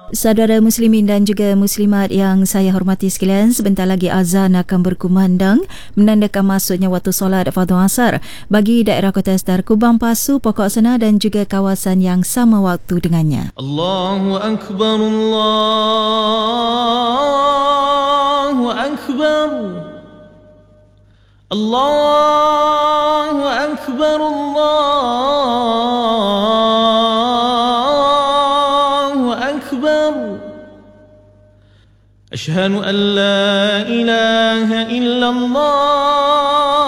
Saudara muslimin dan juga muslimat yang saya hormati sekalian, sebentar lagi azan akan berkumandang menandakan masuknya waktu solat fardu asar bagi daerah Kota Sedar, Kubang, Pasu, Pokok Sena dan juga kawasan yang sama waktu dengannya. Allahu Akbar, Allahu Akbar, Allahu Akbar, Allahu Akbar. Ashhadu an la ilaha illallah.